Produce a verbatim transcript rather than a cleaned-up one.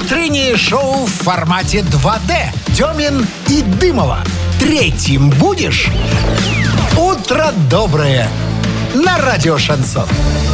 Утреннее шоу в формате два дэ. Демин и Дымова. Третьим будешь? Утро доброе. На радио «Шансон».